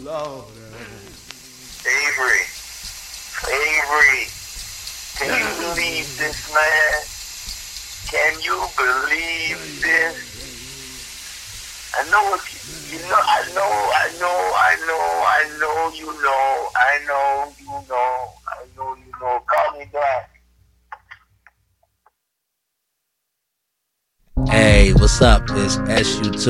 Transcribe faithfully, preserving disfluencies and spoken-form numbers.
Avery, Avery, can you believe this, man? Can you believe this? I know what you, you know. I know. I know. I know. I know. You know. I know. You know. I know. You know. Call me back. Hey, what's up? It's S U two.